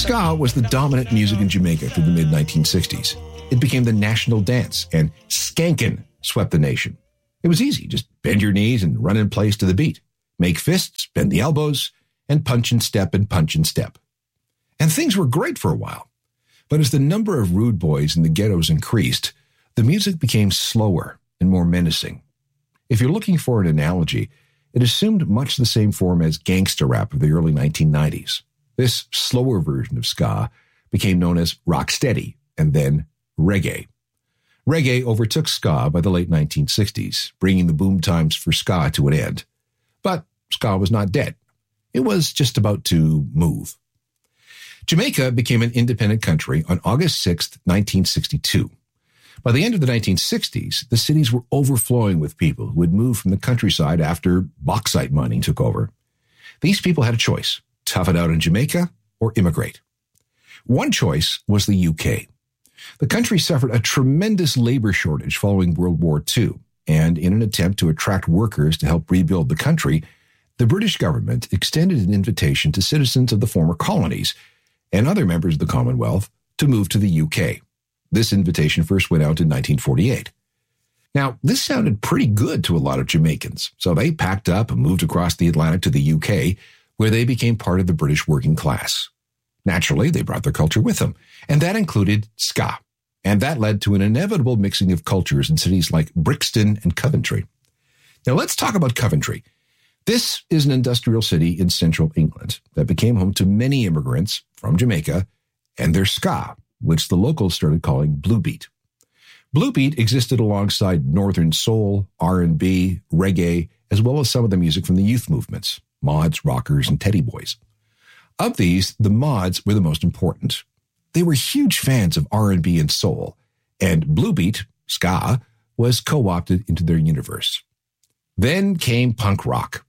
Ska was the dominant music in Jamaica through the mid-1960s. It became the national dance, and skankin' swept the nation. It was easy. Just bend your knees and run in place to the beat. Make fists, bend the elbows, and punch and step and punch and step. And things were great for a while. But as the number of rude boys in the ghettos increased, the music became slower and more menacing. If you're looking for an analogy, it assumed much the same form as gangster rap of the early 1990s. This slower version of ska became known as rocksteady and then reggae. Reggae overtook ska by the late 1960s, bringing the boom times for ska to an end. But ska was not dead. It was just about to move. Jamaica became an independent country on August 6, 1962. By the end of the 1960s, the cities were overflowing with people who had moved from the countryside after bauxite mining took over. These people had a choice: tough it out in Jamaica or immigrate. One choice was the UK. The country suffered a tremendous labor shortage following World War II, and in an attempt to attract workers to help rebuild the country, the British government extended an invitation to citizens of the former colonies and other members of the Commonwealth to move to the UK. This invitation first went out in 1948. Now, this sounded pretty good to a lot of Jamaicans, so they packed up and moved across the Atlantic to the UK, where they became part of the British working class. Naturally, they brought their culture with them, and that included ska. And that led to an inevitable mixing of cultures in cities like Brixton and Coventry. Now, let's talk about Coventry. This is an industrial city in central England that became home to many immigrants from Jamaica and their ska, which the locals started calling bluebeat. Bluebeat existed alongside northern soul, R&B, reggae, as well as some of the music from the youth movements, mods, rockers, and teddy boys. Of these, the mods were the most important. They were huge fans of R&B and soul, and bluebeat, ska, was co-opted into their universe. Then came punk rock.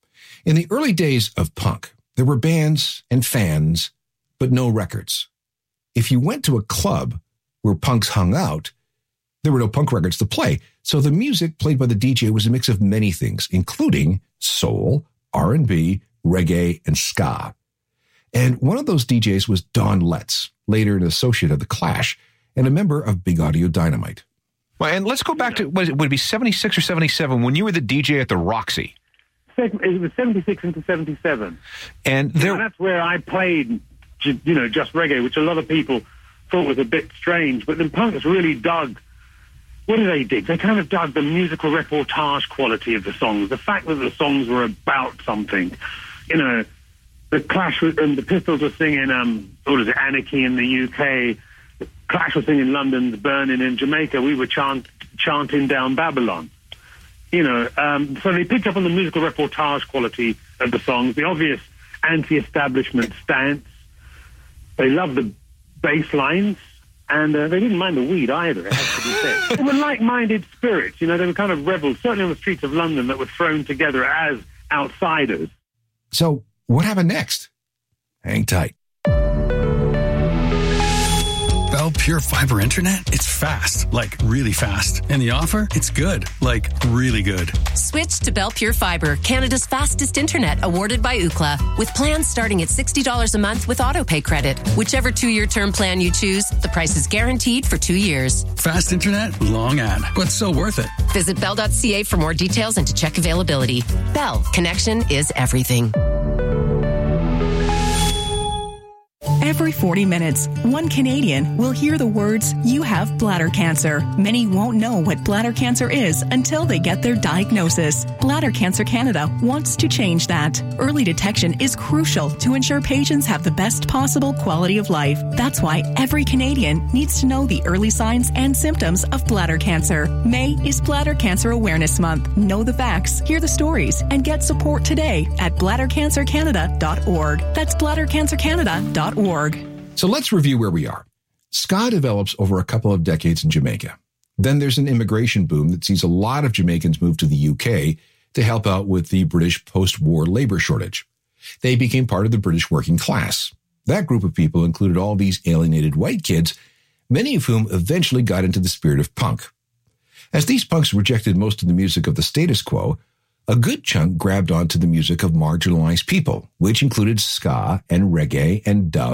In the early days of punk, there were bands and fans, but no records. If you went to a club where punks hung out, there were no punk records to play, so the music played by the DJ was a mix of many things, including soul, R&B, reggae, and ska. And one of those DJs was Don Letts, later an associate of The Clash and a member of Big Audio Dynamite. Well, and let's go back to, would it be 76 or 77 when you were the DJ at the Roxy? It was 76 into 77. And that's where I played, just reggae, which a lot of people thought was a bit strange. But the punks really dug. What did they dig? They kind of dug the musical reportage quality of the songs, the fact that the songs were about something. The Clash and the Pistols were singing, Anarchy in the UK. The Clash was singing London's Burning. In Jamaica, we were chanting Down Babylon. So they picked up on the musical reportage quality of the songs, the obvious anti-establishment stance. They loved the bass lines, and they didn't mind the weed either, it has to be said. They were like-minded spirits, they were kind of rebels, certainly on the streets of London, that were thrown together as outsiders. So, what happened next? Hang tight. Bell Pure Fiber Internet? It's fast, like really fast. And the offer? It's good, like really good. Switch to Bell Pure Fiber, Canada's fastest internet, awarded by Ookla. With plans starting at $60 a month with autopay credit. Whichever 2-year term plan you choose, the price is guaranteed for 2 years. Fast internet, long ad, but so worth it. Visit bell.ca for more details and to check availability. Bell, connection is everything. Every 40 minutes, one Canadian will hear the words, "You have bladder cancer." Many won't know what bladder cancer is until they get their diagnosis. Bladder Cancer Canada wants to change that. Early detection is crucial to ensure patients have the best possible quality of life. That's why every Canadian needs to know the early signs and symptoms of bladder cancer. May is Bladder Cancer Awareness Month. Know the facts, hear the stories, and get support today at bladdercancercanada.org. That's bladdercancercanada.org. So let's review where we are. Ska develops over a couple of decades in Jamaica. Then there's an immigration boom that sees a lot of Jamaicans move to the UK to help out with the British post-war labor shortage. They became part of the British working class. That group of people included all these alienated white kids, many of whom eventually got into the spirit of punk. As these punks rejected most of the music of the status quo, a good chunk grabbed onto the music of marginalized people, which included ska and reggae and dub,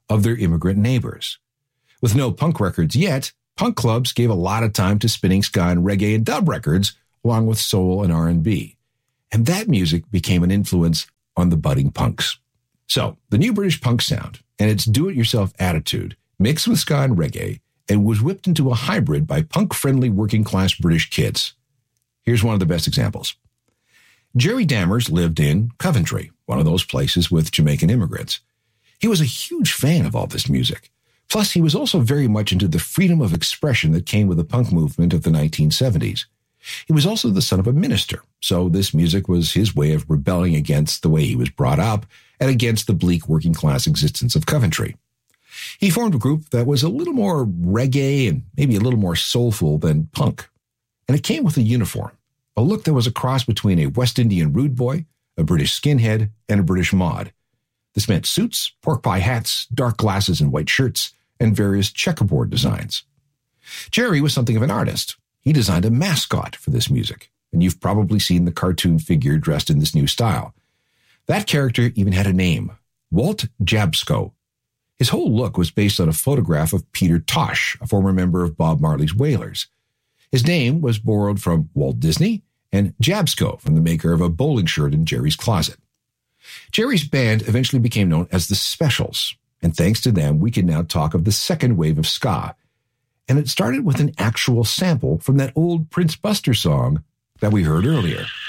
of their immigrant neighbors. With no punk records yet, punk clubs gave a lot of time to spinning ska and reggae and dub records, along with soul and R&B. And that music became an influence on the budding punks. So, the new British punk sound and its do-it-yourself attitude mixed with ska and reggae and was whipped into a hybrid by punk-friendly working-class British kids. Here's one of the best examples. Jerry Dammers lived in Coventry, one of those places with Jamaican immigrants. He was a huge fan of all this music. Plus, he was also very much into the freedom of expression that came with the punk movement of the 1970s. He was also the son of a minister, so this music was his way of rebelling against the way he was brought up and against the bleak working-class existence of Coventry. He formed a group that was a little more reggae and maybe a little more soulful than punk. And it came with a uniform, a look that was a cross between a West Indian rude boy, a British skinhead, and a British mod. This meant suits, pork pie hats, dark glasses and white shirts, and various checkerboard designs. Jerry was something of an artist. He designed a mascot for this music, and you've probably seen the cartoon figure dressed in this new style. That character even had a name, Walt Jabsco. His whole look was based on a photograph of Peter Tosh, a former member of Bob Marley's Wailers. His name was borrowed from Walt Disney and Jabsco from the maker of a bowling shirt in Jerry's closet. Jerry's band eventually became known as the Specials, and thanks to them, we can now talk of the second wave of ska. And it started with an actual sample from that old Prince Buster song that we heard earlier.